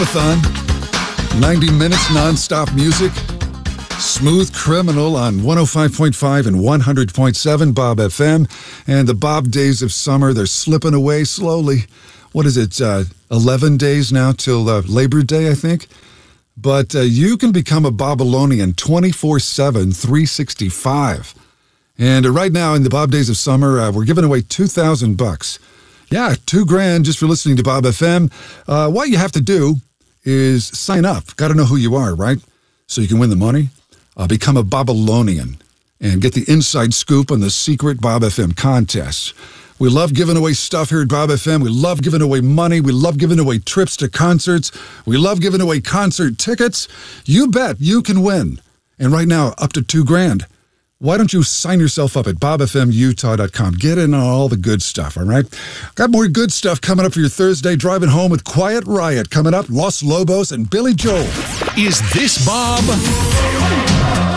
Thon, 90 minutes non-stop music. Smooth Criminal on 105.5 and 100.7 Bob FM. And the Bob days of summer, they're slipping away slowly. What is it, 11 days now till Labor Day, I think? But you can become a Babylonian 24/7, 365. And right now in the Bob days of summer, we're giving away $2,000. Yeah, $2,000 just for listening to Bob FM. What you have to do is sign up. Got to know who you are, right? So you can win the money. Become a Babylonian and get the inside scoop on the secret Bob FM contest. We love giving away stuff here at Bob FM. We love giving away money. We love giving away trips to concerts. We love giving away concert tickets. You bet you can win. And right now, up to $2,000. Why don't you sign yourself up at bobfmutah.com? Get in on all the good stuff, all right? Got more good stuff coming up for your Thursday. Driving home with Quiet Riot coming up. Los Lobos and Billy Joel. Is this Bob?